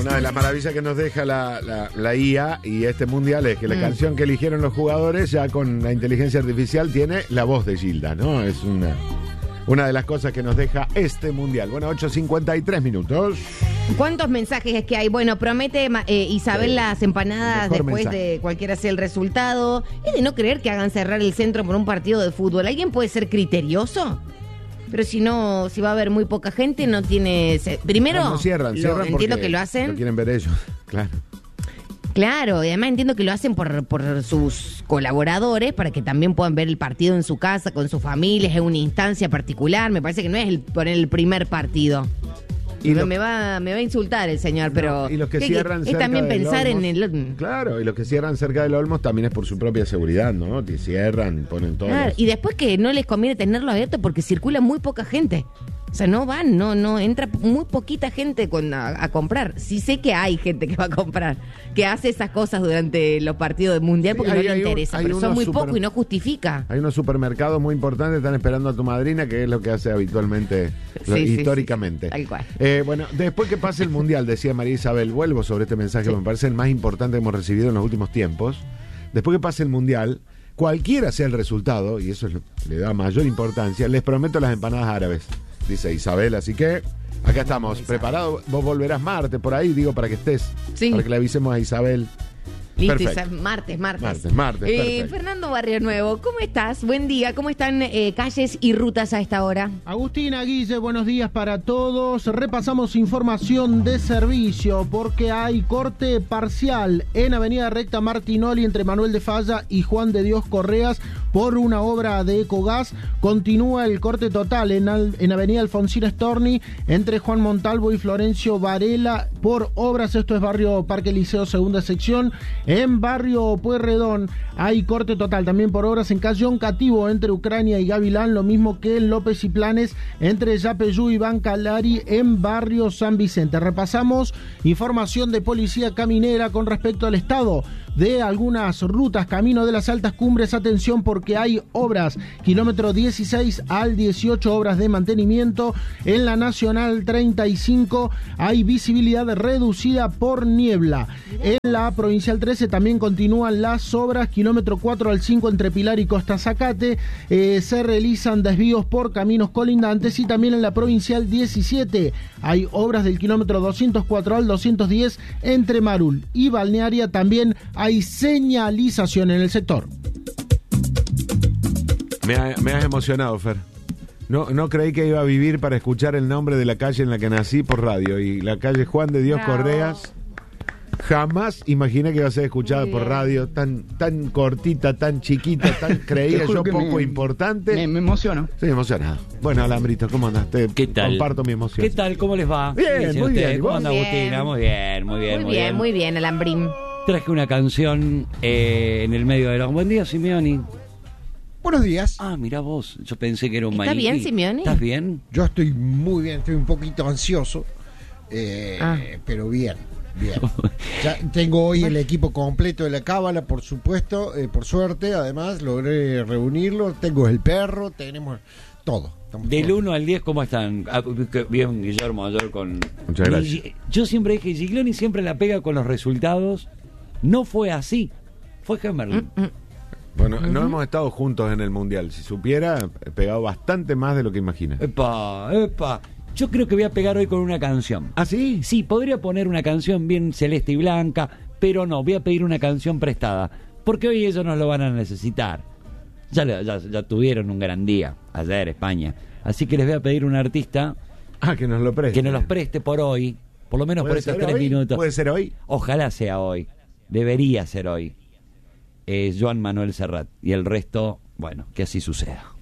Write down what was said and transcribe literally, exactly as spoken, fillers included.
una de las maravillas que nos deja la, la, la I A y este mundial es que la mm. canción que eligieron los jugadores ya con la inteligencia artificial tiene la voz de Gilda, ¿no? Es una, una de las cosas que nos deja este mundial. Bueno, ocho cincuenta y tres minutos. ¿Cuántos mensajes es que hay? Bueno, promete eh, Isabel sí, las empanadas después mensaje. de cualquiera sea el resultado. Es de no creer que hagan cerrar el centro por un partido de fútbol. ¿Alguien puede ser criterioso? Pero si no, si va a haber muy poca gente, no tiene... Primero, no, no cierran, lo, cierran entiendo que lo hacen. Lo quieren ver ellos, claro. Claro, y además entiendo que lo hacen por, por sus colaboradores para que también puedan ver el partido en su casa, con sus familias, en una instancia particular. Me parece que no es el, poner el primer partido. Y lo, me, va, me va a insultar el señor, pero... No, y los que cierran es también pensar Olmos, en el... Claro, y los que cierran cerca del Olmos también es por su propia seguridad, ¿no? Te cierran, ponen todo. Claro, y después que no les conviene tenerlo abierto porque circula muy poca gente. O sea, no van, no, no, entra muy poquita gente con, a, a comprar. Sí sé que hay gente que va a comprar, que hace esas cosas durante los partidos del Mundial porque sí, hay, no le interesa, un, pero son muy super, poco y no justifica. Hay unos supermercados muy importantes, están esperando a tu madrina, que es lo que hace habitualmente, sí, lo, sí, históricamente. Sí, sí, tal cual. Eh, bueno, después que pase el Mundial, decía María Isabel, vuelvo sobre este mensaje, sí. me parece el más importante que hemos recibido en los últimos tiempos. Después que pase el Mundial, cualquiera sea el resultado, y eso es lo que le da mayor importancia, les prometo las empanadas árabes. Dice Isabel, así que acá estamos, preparados. Vos volverás martes por ahí, digo, para que estés, sí. para que le avisemos a Isabel. Listo, Isabel, martes, martes. Martes, martes, eh, Fernando Barrio Nuevo, ¿cómo estás? Buen día, ¿cómo están eh, calles y rutas a esta hora? Agustina, Guille, buenos días para todos. Repasamos información de servicio porque hay corte parcial en Avenida Recta Martinoli entre Manuel de Falla y Juan de Dios Correas por una obra de Ecogas. Continúa el corte total en, al, en Avenida Alfonsín Storni entre Juan Montalvo y Florencio Varela por obras. Esto es barrio Parque Liceo, segunda sección. En barrio Pueyrredón hay corte total también por obras en calle Oncativo entre Ucrania y Gavilán, lo mismo que en López y Planes entre Yapeyú y Bancalari en barrio San Vicente. Repasamos información de policía caminera con respecto al estado de algunas rutas, camino de las altas cumbres. Atención porque hay obras, kilómetro dieciséis al dieciocho, obras de mantenimiento. En la Nacional treinta y cinco hay visibilidad reducida por niebla. En la Provincial trece también continúan las obras, kilómetro cuatro al cinco entre Pilar y Costa Zacate. Eh, se realizan desvíos por caminos colindantes. Y también en la Provincial diecisiete hay obras del kilómetro doscientos cuatro al doscientos diez entre Marul y Balnearia. También hay señalización en el sector. Me, ha, me has emocionado, Fer. No, no creí que iba a vivir para escuchar el nombre de la calle en la que nací por radio. Y la calle Juan de Dios Bravo. Correas, jamás imaginé que iba a ser escuchada por radio. Tan tan cortita, tan chiquita, tan creía yo poco me, importante. Me, me emociono. Estoy emocionado. Bueno, Alambrito, ¿cómo andas? Te ¿Qué tal? Comparto mi emoción. ¿Qué tal? ¿Cómo les va? Bien, muy bien. ¿Cómo anda Agustina? Muy bien, muy bien. Muy, muy bien, bien, muy bien, Alambrín. Traje una canción eh, en el medio de la... Buen día, Simeoni. Buenos días. Ah, mira vos, yo pensé que era un ¿Está maniquí. bien, Simeoni? ¿Estás bien? Yo estoy muy bien, estoy un poquito ansioso, eh, ah. pero bien, bien. Ya tengo hoy el equipo completo de la Cábala, por supuesto, eh, por suerte, además logré reunirlo, tengo el perro, tenemos todo. Del uno al diez, ¿cómo están? Ah, bien, Guillermo, ayer con... Muchas gracias. Yo siempre dije, Gigliotti siempre la pega con los resultados. No fue así, fue Gemerlin. Mm, mm. Bueno, uh-huh. no hemos estado juntos en el Mundial. Si supiera, he pegado bastante más de lo que imagina. Epa, epa. Yo creo que voy a pegar hoy con una canción. ¿Ah, sí? Sí, podría poner una canción bien celeste y blanca, pero no, voy a pedir una canción prestada, porque hoy ellos nos lo van a necesitar. Ya, ya, ya tuvieron un gran día ayer, España. Así que les voy a pedir un artista... Ah, que nos lo preste. Que nos los preste por hoy, por lo menos por estos tres hoy? minutos. ¿Puede ser hoy? Ojalá sea hoy. Debería ser hoy. Eh, Joan Manuel Serrat. Y el resto, bueno, que así suceda.